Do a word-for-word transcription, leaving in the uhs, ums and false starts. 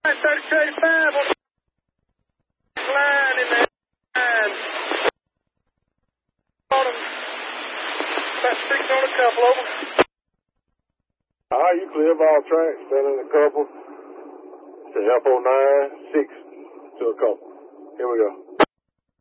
thirty-two eighty-five on the line in the line. On them. About six on a couple of them. All right, you clear of all tracks, sending a couple to F oh nine, six to a couple. Here we go.